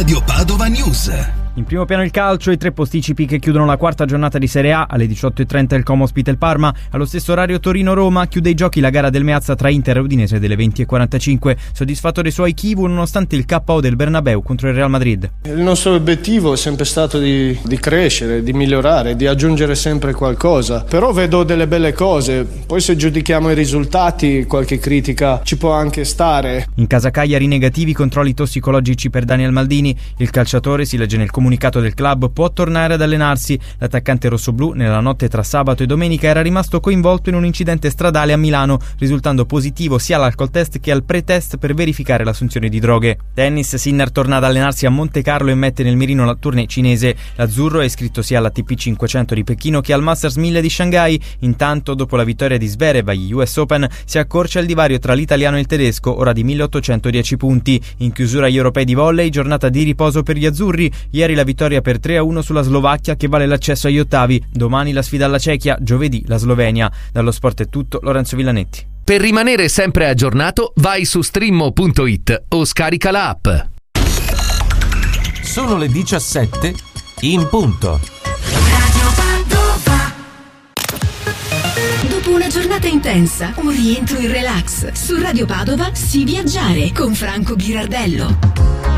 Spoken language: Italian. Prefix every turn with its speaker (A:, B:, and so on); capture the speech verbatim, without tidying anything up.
A: Radio Padova News.
B: In primo piano il calcio, i tre posticipi che chiudono la quarta giornata di Serie A. Alle diciotto e trenta il Como ospita il Parma. Allo stesso orario Torino-Roma. Chiude i giochi la gara del Meazza tra Inter e Udinese delle venti e quarantacinque. Soddisfatto dei suoi Chivu nonostante il K O del Bernabeu contro il Real Madrid.
C: Il nostro obiettivo è sempre stato di, di crescere, di migliorare, di aggiungere sempre qualcosa. Però vedo delle belle cose. Poi se giudichiamo i risultati, qualche critica ci può anche stare.
B: In casa Cagliari negativi controlli tossicologici per Daniel Maldini. Il calciatore, si legge nel comunicato del club, può tornare ad allenarsi. L'attaccante rossoblù nella notte tra sabato e domenica era rimasto coinvolto in un incidente stradale a Milano, risultando positivo sia all'alcol test che al pre-test per verificare l'assunzione di droghe. Tennis, Sinner torna ad allenarsi a Monte Carlo e mette nel mirino la tournée cinese. L'azzurro è iscritto sia all'A T P cinquecento di Pechino che al Masters mille di Shanghai. Intanto, dopo la vittoria di Zverev agli U S Open, si accorcia il divario tra l'italiano e il tedesco, ora di milleottocentodieci punti. In chiusura agli europei di volley, giornata di riposo per gli azzurri. Ieri la vittoria per tre a uno sulla Slovacchia che vale l'accesso agli ottavi. Domani la sfida alla Cechia, giovedì la Slovenia. Dallo Sport è tutto, Lorenzo Villanetti.
D: Per rimanere sempre aggiornato, vai su streammo punto it o scarica la app.
E: Sono le diciassette in punto.
F: Dopo una giornata intensa, un rientro in relax. Su Radio Padova, Si Viaggiare con Franco Ghirardello.